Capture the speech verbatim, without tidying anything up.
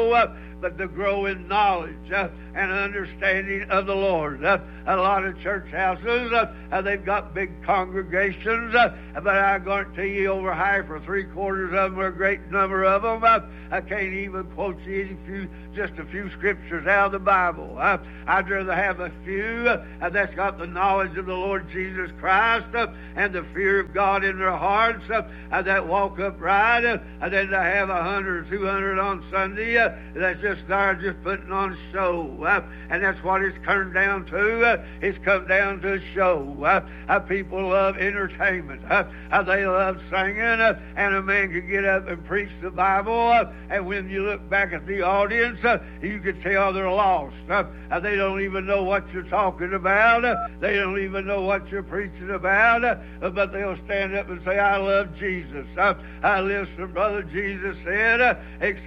grow, uh, but to grow in knowledge uh, and understanding of the Lord. Uh, a lot of church houses, uh, uh, they've got big congregations, uh, but I guarantee you over half or three quarters of them, or a great number of them, uh, I can't even quote you any few, just a few scriptures out of the Bible. Uh, I'd rather have a few uh, that's got the knowledge of the Lord Jesus Christ uh, and the fear of God in their hearts uh, uh, that walk upright, uh, than to have a hundred or two hundred on Sunday uh, that's just there just putting on show. Uh, and that's what it's turned down to. Uh, it's come down to show. Uh, uh, people love entertainment. Uh, uh, they love singing. Uh, and a man could get up and preach the Bible. Uh, and when you look back at the audience, uh, you can tell they're lost. Uh, uh, they don't even know what you're talking about. Uh, they don't even know what you're preaching about. Uh, but they'll stand up and say, I love Jesus. Uh, I listen, Brother Jesus said, uh, except